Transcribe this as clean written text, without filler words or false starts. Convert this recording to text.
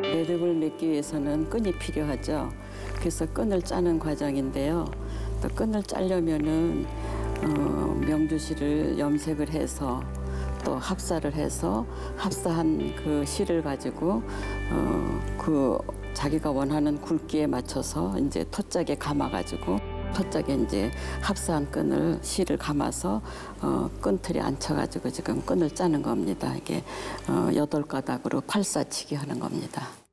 매듭을 맺기 위해서는 끈이 필요하죠. 그래서 끈을 짜는 과정인데요. 또 끈을 짜려면은 명주실을 염색을 해서 또 합사를 해서 합사한 그 실을 가지고 그 자기가 원하는 굵기에 맞춰서 이제 토짝에 감아가지고 토짝에 이제 합사한 끈을 실을 감아서 끈틀에 앉혀가지고 지금 끈을 짜는 겁니다. 이게 8가닥으로 팔사치기 하는 겁니다.